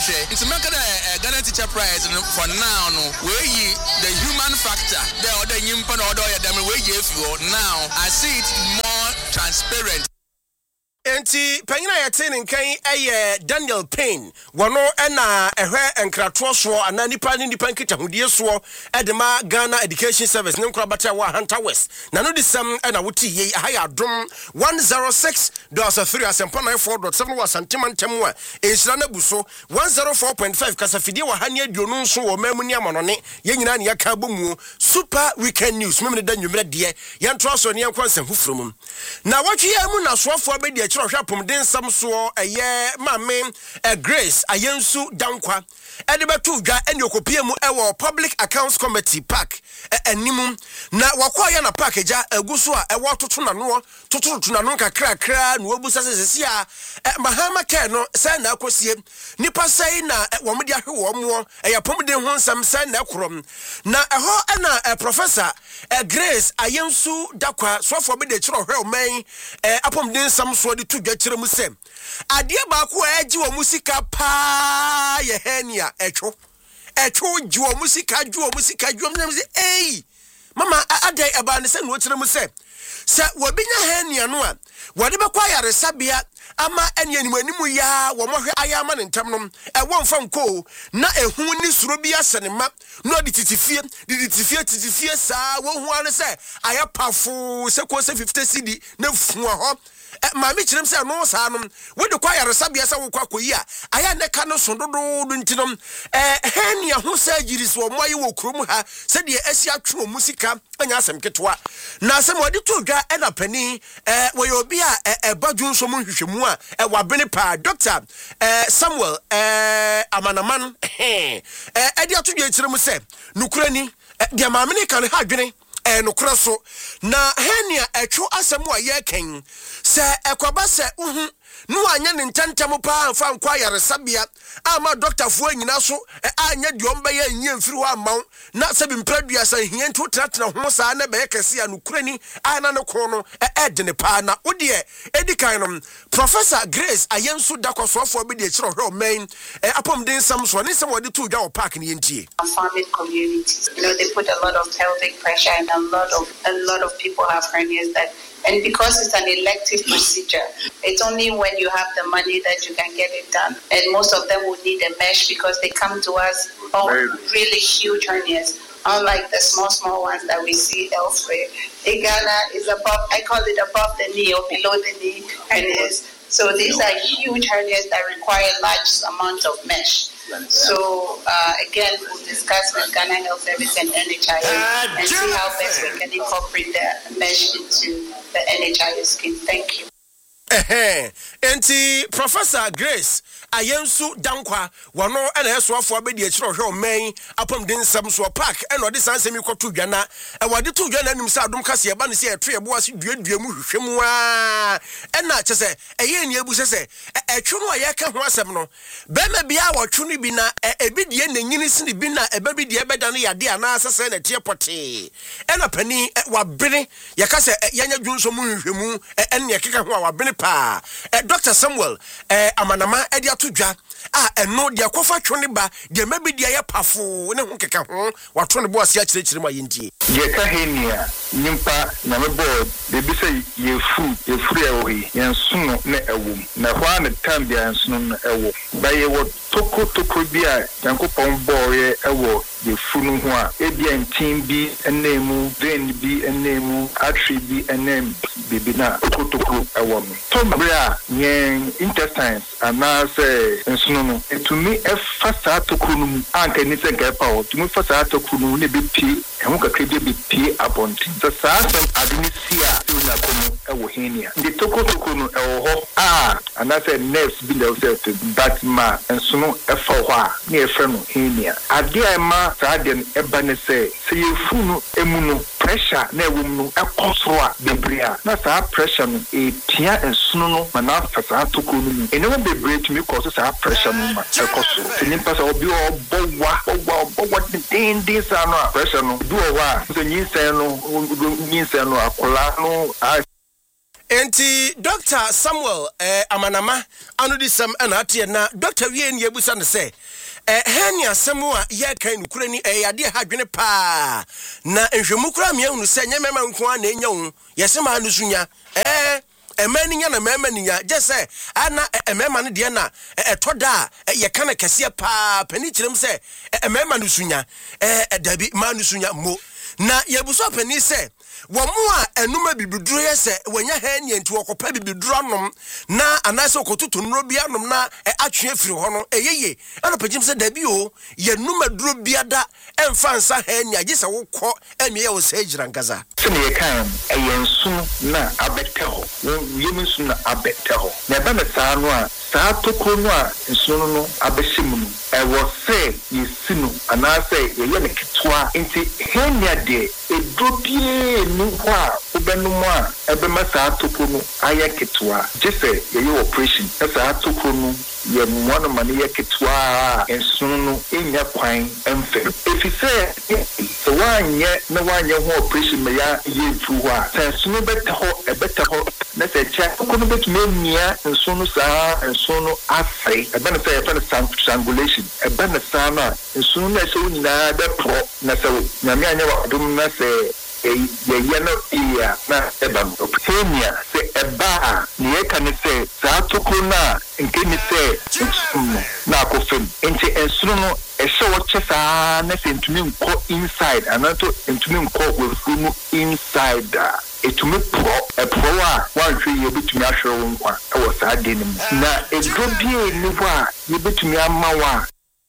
It's a Ghana Teacher Prize for now. No, where the human factor, the other yimpan order, now I see it more transparent. Enti panyina yɛte ne nkan ɛyɛ Daniel Payne wɔno ɛna ɛhwɛ nkratoɔ so ana nipa nkita hodie so ɛdema Ghana Education Service ne nkra bata wa Hunter West na no disem ɛna wotie yi aha yɛ adom 106.3 asempa 94.7 wa santimantem a ensira na buso 104.5 kasafidie wa hane aduonu nso wɔ mamu ni amanone yɛnyina ne yɛka bomu Super Weekend News memene da nwumre de yɛnto so ne yɛnkwansa hufrum na watwe yɛ mu na soafo abedi Hwa pomden sam so mame Grace Ayensu Dankwa Edibetu dwa eni okopie mu ewo Public Accounts Committee Park animum na wakoya na park eja eguso a ewo toto na no kakra no obusa sesesi a mahama ke no sai na akosie nipa sai na wo mde ahwe wo mo eya pomden ho nsam sai na ekrom na eho na Professor Grace Ayensu Dankwa sofo be de kiro hwe o man apomden sam so de to dwa kire mu sem ade ba ko agi wo musika pa ye hania echo ji wo musika mama adai aba ne se no kire mu se wobinya hania no a wode be kwa yare sabia ama ene animanimu ya wo mohwe ayama ne ntam no wo mfa nko na ehu ni suro bi asenema no de titifie saa wo hu ane se ayapafo se ko se 50 cedi na fu ho mami kirem se no saa no wo de kwa yare sabia se wo kwa koyi a aya ne ka no so dodo ntinom hania ho sa giris wo moye wo krom ha se de asi atwe musika anya asem ketwa na asem wode to dwa na pani wo yo bi a badwu so mo hwehwemu a wabene pa Dr. Samuel Amanaman edi atudwe kirem se nukurani de maamene kan ha dwene nukura so na henia etwo asem wa ye ken se ekwaba se no anya ne ntantem pa amfa nkwa yare sabia ama doctor fu anyina so anya diomba ya nyie mfiri ho amaw na se bi mpradua sa hia nto tratena ho saa na be kese ya nukurani ana ne ko no edene pa na wode edikan no Professor Grace Ayensu Dakwasofo bi de kire hwe o man apomden sam so ne sem wode to dwa o park ne yentie farming communities, they put a lot of pelvic pressure and a lot of people have hernias and because it's an elective procedure, it's only when you have the money that you can get it done. And most of them would need a mesh because they come to us really huge hernias, unlike the small ones that we see elsewhere. In Ghana is above, I call it above the knee or below the knee hernias. So these are huge hernias that require large amounts of mesh. So again, we'll discuss with Ghana Health Service and NHIS and see how best we can incorporate the mesh into the NHIS scheme. Thank you. Enti Professor Grace Ayensu Dankwa wano ena yesoafo abedi akire hwe o man apomden sam so park ena ode sansemi kwato dwana wade to dwana anim se adom kase eba ne se eto ebo ase duadua mu hwehwemu a ena chese eye ni ebu se etwo no aye ka ho asem no be ma bia wotwo no bi na ebidie na nyini sini bi na eba bidie ebeda no yade ana asese na tie pote ena pani wabere ye ka se yanya dwunso mu hwehwemu ena ye keka ho a wabere pa Dr. Samuel Amanama edi atudwa eno de akofa twone ba de mabidi ya pafo ne ho keka ho wato ne bo ase a kirekire ma yentie ye ka henia nyimpa na me board de bi say ye furu ewo yensuno na ewom na hwa ne tambia yensuno na ewo ba ye wo toko bi a yankopon boye ewo ye funu ho a ebi antin bi enemu vein bi enemu artery bi enem bibi na toko ewo no to bra yen intestines ana say ensuno no etumi efasa tokunu anka ni se gepa o tumi fasa tokunu ne bi pi ehun kakra bi pi abonti so saasem adinisia na kono ewo henia ndi toko no ewo ho ana say nerves bi na say but ma ensuno efa ho a ne efre no henia ade ma saden eba ne say se yefunu emu no pressure na ewum no ekosoro a bebria na sa pressure no etia ensuno no mana fasa tokunu no eno bebria tumi cause sa pressure no ma ekosoro tini pasa obi obowa den sa no pressure no do wa so nyinsen no akola no Enti Dr. Samuel Amanama anodisam anatie na Dr. Wien yebusa ne se henia semua ye kan nukure ni ade hadwene pa na nhwemu kura me hu se nyemema nko a na enya hu yesema no sunya emani nya na mema ninya je se ana emema ne de na etoda ye kana kase pa pani kirem se emema no sunya dabi ma no sunya mo na yebuso pani se womu a enuma bibiduro yese wanya hania nti wokopa bibiduro anom na anase okotutu nro bia anom na atwe afiri ho no eyeye ana pagim se dabi o ye numa duro bia da emfa nsa hania gise wokọ emiye wo se gira ngaza sene ye kan eyensu na abeteho yeminsu na abeteho na ba me saa no a saa tokro no a nsuno no abehyimu no ewo se yesinu anase ye ne ketwa nti hania de edobie ni kwa ubenumu a ebema saa tokro no aye ketwa gise ye operation saa tokro no ye mwana mani ye ketwa nsuno no enya kwan emfe efise so wanye na wanye ho operation me ya ye tuwa nsuno betaho na se cha kono betumi nia nsuno saa nsuno afei ebena se ye strangulation ebena saa na nsuno na se nyina be pro na se nyame anya wadom na se ye no iya na eba openia se eba ni e kan se saa tokro na nke ni se na akofem enti ensuno no ehye wo chesa na se ntumi nko inside anato ntumi nko wefunu inside etumi pro a wanhwe ye betumi ahwere wo nkwa e wo saa de nim na edrobie ni wa ye betumi amawa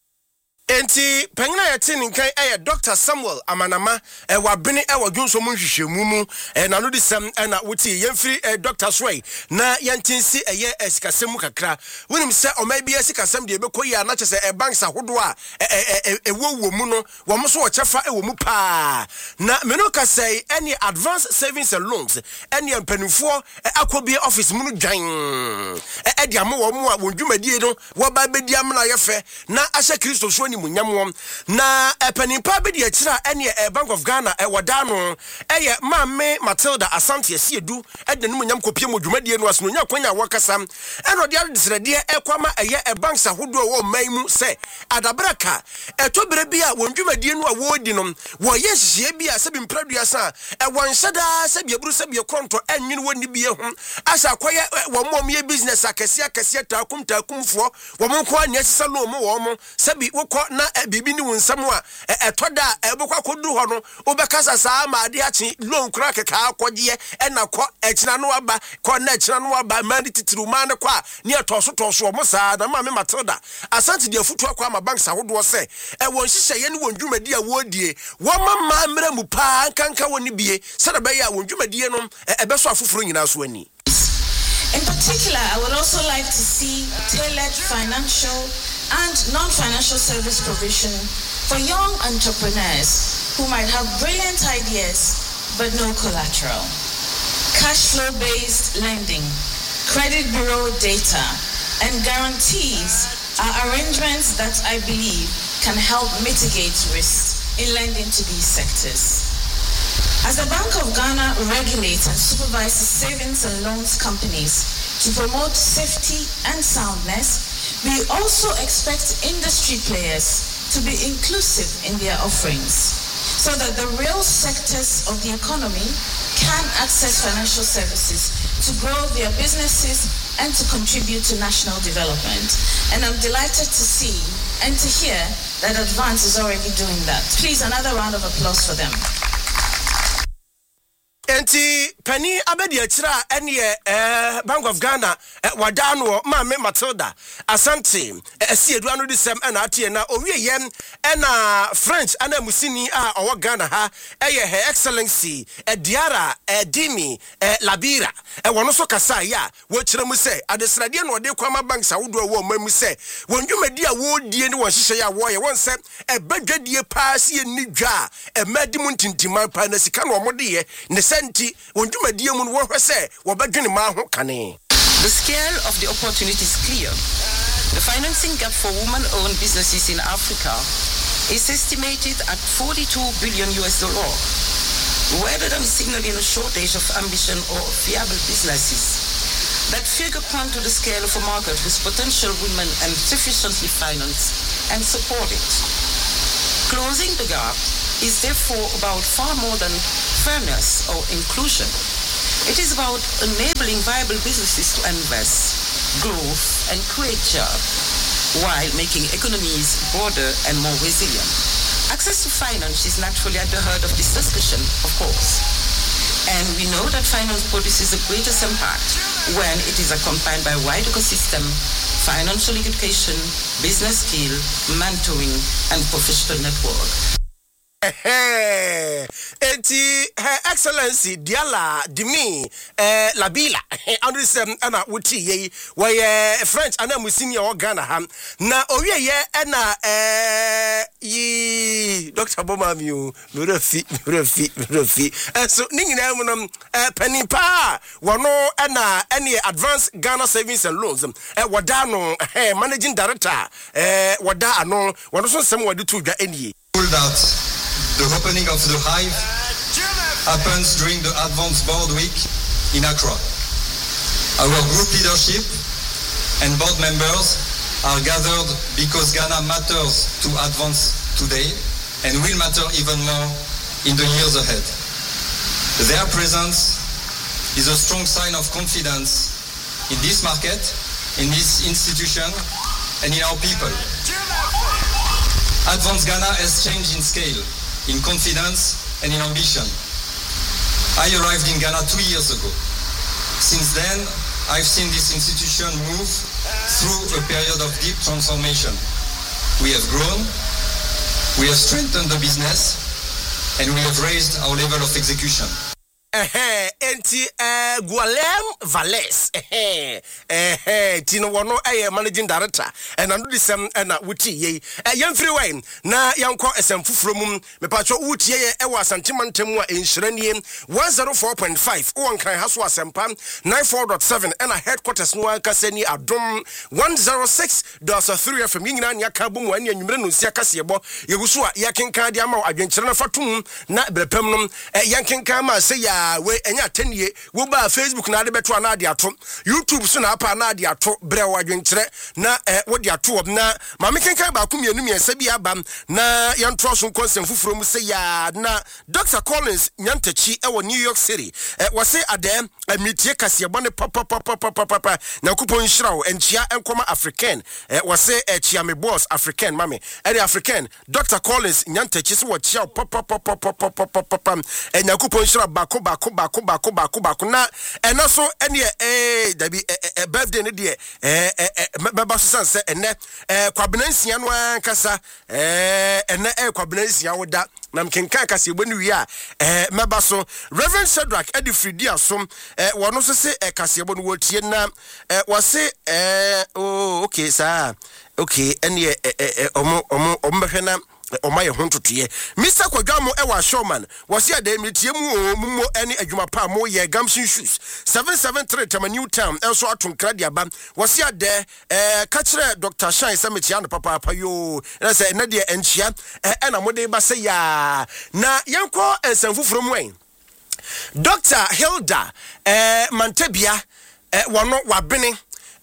Enti pengina yete ninkan Dr. Samuel Amanama wabene wadwonso mu nhwehwemu mu na no disem na wuti yemfiri Dr. Sway na yantinsi esikasem kakra wonim se omabia sikasem de bekoyi na chese banks ahodo a ewowo mu no wo mo so wo chefa ewo mu pa na menoka say any advanced savings and loans any mpanifo akobie office mu no dwan de amo wo mu a wondwumadie no wo ba bedi am na yefe na ahye Kristo so munyamwom na epanipa be de akira ene Bank of Ghana wada no eye mamme Matilda Asante Asiedu de no munyam kopie modwumadie no aso nya kwanya wakasa eno de adesrede ekwama eye banks ahodo wo maimu se adabraka etobere bia wondwumadie no a wodi no wo ye hihie bia se bi mpradua sa wonhyada se bia buru se bia kronto enwene woni bia ho asa koye wo mom ye business akese takumfo wo monko anya sisa lo mo wo mo se bi wokọ na bibi ni wonsam a etoda ebokwa kodu ho no obekasa saa ma ade achi loan kra keka akogye na kọ echina no aba kọ na echina no aba mani titiru man kwa ni etoso mo saa na ma me Matilda Asante de afutu akwa ma banks ahodo se won hihye ye ne wondwumadi a wodie wo mama mra mu pa kanka woni bie sada be ya wondwumadi no ebeso afufuro nyina so ani. In particular, I would also like to see tailored financial and non-financial service provision for young entrepreneurs who might have brilliant ideas but no collateral. Cash flow-based lending, credit bureau data, and guarantees are arrangements that I believe can help mitigate risk in lending to these sectors. As the Bank of Ghana regulates and supervises savings and loans companies to promote safety and soundness, we also expect industry players to be inclusive in their offerings so that the real sectors of the economy can access financial services to grow their businesses and to contribute to national development. And I'm delighted to see and to hear that Advance is already doing that. Please, another round of applause for them. Enti pani abedi akira ene Bank of Ghana wada no maame Matilda Asante Asiedu anu disem na atie na owie yem na French ana musini a owo Ghana ha eye Her Excellency Diara Dimi Labira wono so kasa ya wo kire mu se adesrade no de kwama banks awodo wo mamu se wondwumadi a wo die ne won hihye ya wo ye won se ebadwadie paase ni dwa emadi mu ntintima pa na sika no omode ye ne senti wondwumadie mu wo hwese wo badwene ma ho kane. The scale of the opportunity is clear. The financing gap for women-owned businesses in Africa is estimated at $42 billion. rather than signaling a shortage of ambition or viable businesses that figure point to the scale of a market whose potential women and sufficiently financed and supported. Closing the gap is therefore about far more than fairness or inclusion. It is about enabling viable businesses to invest, grow, and create jobs while making economies broader and more resilient. Access to finance is naturally at the heart of this discussion, of course. And we know that finance produces the greatest impact when it is accompanied by a wide ecosystem, financial education, business skill, mentoring, and professional network. Enti Her Excellency Diala Dimi Labila Andresem ana wuti ye we French ana musini o Ghana ham na owie ye na yi Dr. Bomamiu refi so ningina mu panipa wono na any advanced Ghana savings and loans wada no managing director wada ano wono so sem wadi to dwa enie that the opening of the hive happens during the Advanced Board Week in Accra. Our group leadership and board members are gathered because Ghana matters to Advance today and will matter even more in the years ahead. Their presence is a strong sign of confidence in this market, in this institution, and in our people. Advance Ghana has changed in scale, in confidence, and in ambition. I arrived in Ghana 2 years ago. Since then, I've seen this institution move through a period of deep transformation. We have grown, we have strengthened the business, and we have raised our level of execution. Enti Gualem Valles Tino Wano managing director and I do this na wuti ye yan free wine na yanko esemfufromum me pacho wuti ye ewa santimantem a enhyiranie 104.5 o kan haso asempa 94.7 and a headquarters no akase ni adom 106.3 FM nyina nya ka bom an anwumre no sia kase yebo yeguso a yakenka dia ma adwenkyere na fatum na brepam no yankenka ma se ya we enya tenie wo ba Facebook na de beto na de ato YouTube so na apa na de ato bre wadwenkyere na wo de ato na ma mekenkan ba ko mienu miensa bi aba na yantro so konsem fufuro mu se ya na Dr. Collins Nyantachi e wo New York City wo se ade amitie kase bone papa na kupon hirawo enchia enkoma African wo se chia me boss African mame e African Dr. Collins Nyantachi se wo chia papa enya kupon hira bako na eno so ene dabi birthday ne de baba so sanse ene kwabenansia no ankasa ene kwabenansia woda na mkenka kase bonu wi a meba so Reverend Shadrack Edifridi asom wono so se kase bonu wotie na wose okay sa okay ene omo behena omaye hontotoye Mr. Kwadwamo ewa Showman wasi ade mitie mu ene adwuma pa mo ye Gamson Shoes 773 Tama New Town elso atom krade aba wasi ade ka kire Dr. Shine Sametia no papa yo na se na de enchia na mode ba se ya na yanko ensanfufuro mu en Dr. Hilda Mantabia wono wabene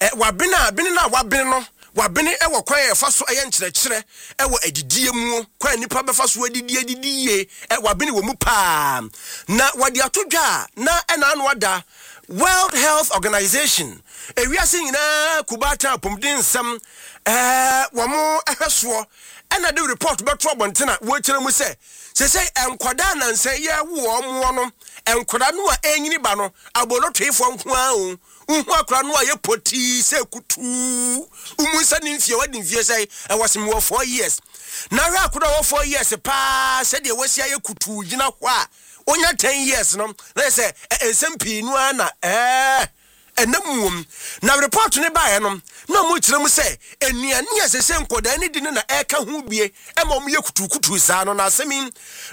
na wabene no wabene ewo kwan e faso eye nkyerɛkyerɛ ewo adidie mu kwan nipa be faso adidie wabene wo mu pa na wadi atodwa na ena anu ada World Health Organization ewiase nyina kubata pomdin nsam wo ehweso ena de report beto abontena wo kyerɛ mu se enkwada na nse ye wo mo no enkwada no a enyini ba no abolotwefo nko a o unhu akra no a ye poti se kutu umunsa ni mfie wadi mfie sai ewasem wo 4 years na hwa akra wo 4 years pa se de wasi aye kutu gina ho a onya 10 years no na se ensem pi no ana enamum na report ne ba no na mo kyerɛ mu sɛ enuane asese nkoda ne di ne na eka ho bie e ma mo ye kutukutu saa no na asemi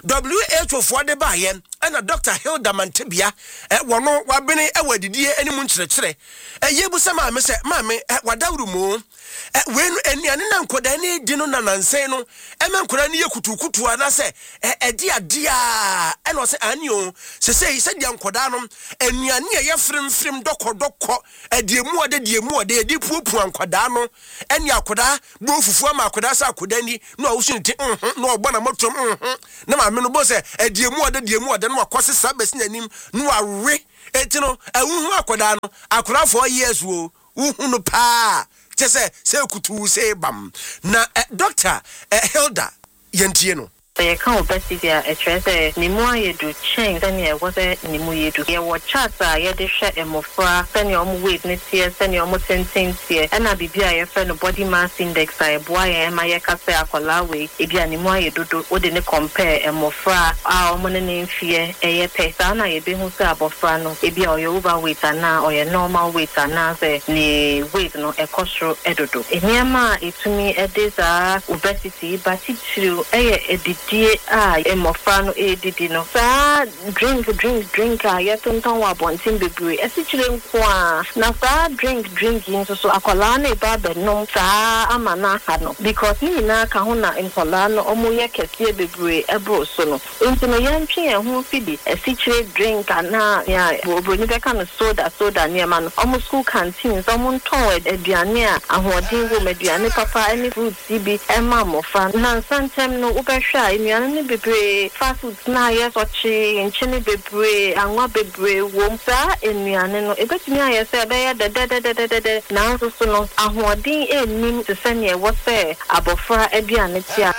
WHO fo de ba ye na Dr. Hilda Mantebia wono wabene e wadidie animu nkyerɛkyerɛ ye bu sɛ maame sɛ maame wadawru mu we no enuane na nkoda ne di no na nansen no e ma nkoda ne ye kutukutu ana sɛ edi adia e no sɛ anio sɛ dia nkoda no enuane ye frimfrim dɔkɔdɔkɔ ediemu ode edi puopu ankoda no eni akoda bo fufu ama akoda sa akoda ni no awusu nti no ogba na motom na maame no bo sɛ ediemu ode no akɔse sabesi nanim no awe eti no awuhu akoda no akora 4 years wo uhu no pa tese se kutu se bam na Dr. Hilda yentie no they can't obesity a treasure ni mo yedu change than ye was a ni mo yedu ye wo chat ye de share emofra send your weight ne tie send your motentin tie na bibia ye friend body mass index a boy e ma ye kase akola we e bia ni mo yedodo wo de ne compare emofra a omo ne mfie e ye pesa na ye be hu se abofra no e bia o ye overweight na o ye normal weight na se ni weight no e kosro edodo eniama etumi e de za obesity but itru e ye emofano edidi no sa drink yetonton wa bontin bebre esichire nko na sa drink nso so akola na ba benom sa amana ha no because ni na ka ho na nkola no omo ye kese bebre ebro so no nti no yantwe ye ho fidi esichire drink na ya obro ni be ka no soda ni ma no omo school canteen so omo nton aduane a ahodin wo aduane papa any fruits bi ema mofa na santem no ubehwa enuane bebre fast food na yes ochi nchene bebre anwa bebre wo msa enuane no ebetumi ayese be ya de na nso so no ahodin enim te se ne wo se abofra aduane tia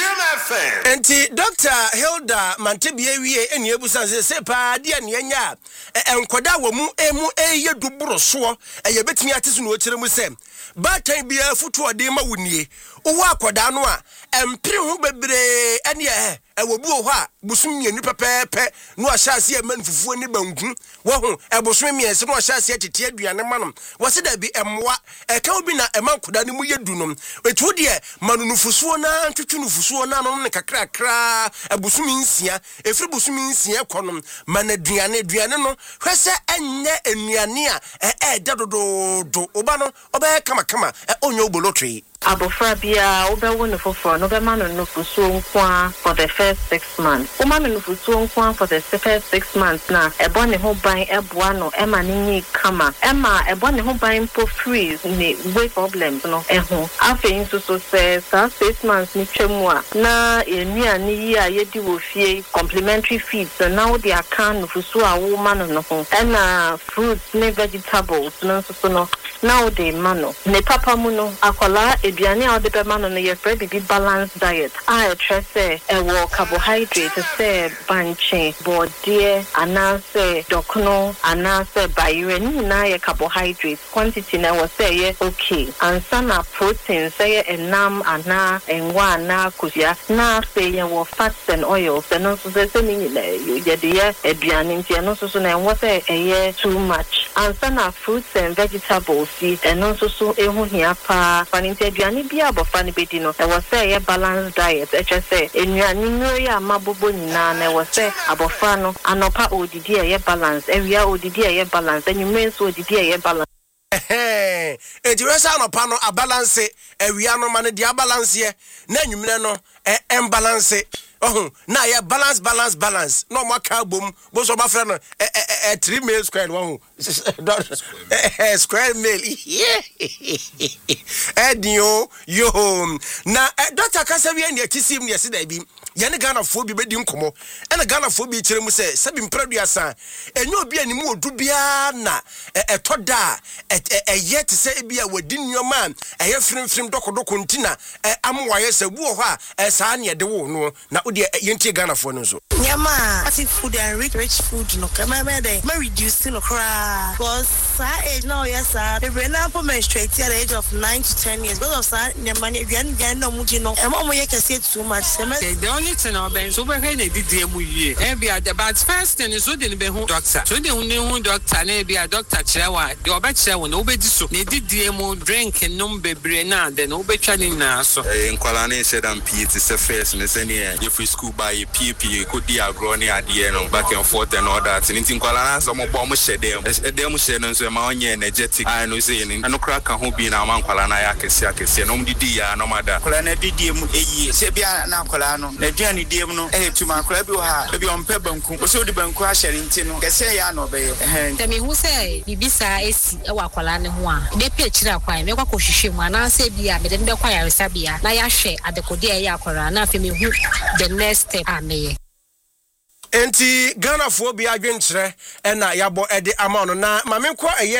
enti Dr. Hilda Mantebia wie eni ebusan se pa dia ne anya enkoda wo mu eye duburo so eye betumi atesu no kire mu se batan bia futu ode ma wunie wo akoda no a empire ho bebre ene ewobu ho a busum mienu pepepe no ahyase e manfufuo ne banku wo ho ebusum miense no ahyase tete aduane manom wo se da bi emwa eka obi na emankoda ne mu yedu no etu de manunufusuo na ntwetwunufusuo na no ne kakrakra ebusum nsia efiri busum nsia konom manaduane no hwese enye enuane a dedodo oba no oba kama onyo obolotwe abofra bia obewo no foforo no be ma no fusuo nkwa for the first 6 months o ma no fusuo nkwa for the first 6 months na ebo ne ho ban eboa no e ma ni kama e ma ebo ne ho ban po freeze ni weight problems no ho afei nso so say 6 months ni twemu a na enuane yi a yedi wo fie complementary feeds so now they are can fusuo a wo ma no ho na fruits ne vegetables no so no now they mano ne papa mu no akola eduane a de ma no ye frɛ bi balanced diet a trese e wo carbohydrate se banche bode anase dokno anase bayire ni na ye carbohydrate quantity na wo say ye okay ansa na protein say ye enam ana enwa na kusia na say ye wo fats and oils no so say ni ye de ye eduane nti no so na wo say ye too much ansa na fruits and vegetables no so ehu hia pa paninti aduane bia abofra ne bedi no e wo say ye balanced diet e say enuane no ya mabobo nyina na e wo say abofra no anopa odidi ye balance ewia odidi ye balance enyume so odidi ye balance enti wesa anopa no a balance ewia no ma ne dia balance ye na enyumre no imbalance na ya balance no mo ka bom bo so ma fra no 3 meal square one square meal edio yo na Dr. Kasawi ne akisim ne sida bi ye ne Ghana fo bi bedi nkomo ene Ghana fo bi kire mu se sabi mpraduasa enye obi animu odu bia na etoda eye te se bia wadi nyoma eye frimfrim dokodoko ntina amwaye se bu ho a saa ne de wo no na odi yentie Ghana fo no so Niama, I food and rich food no come me reduce no cry. Because age now yes sir. The brain up menstruate at the age of 9 to 10 years. Because of that, Niama again no mujino. And mama you can say too much. The only thing I've been so when they did the year. But first thing is so didn't be home doctor. So they only doctor maybe a doctor chawa. The obetcha when obedi so. They did the drink and number brena then obetcha na so. In Kwalane said I'm Pete is the first and any if we school by a PP could be a growing at the end back and forth and all that. And in Kwalana some bomb shed them. A demo shed and so my own energetic I know saying and no crack who be in a man Kwalana Yakis no dia no matter. Kwalana did Sebia na Kwalano. The journey demo to my crab you have maybe on Pebunku so the Banqua sharing Tino. Say I know be. Tell me who say Bibisa is our Kwalana one. They pitch up by me what she man and say be a bit in the choir Sabia. Na ya share at the Kodia Yakora na femi the next step ame. Enti Ghana for be adwenkyerɛ ɛna yabɔ ɛde ama no na mame kwa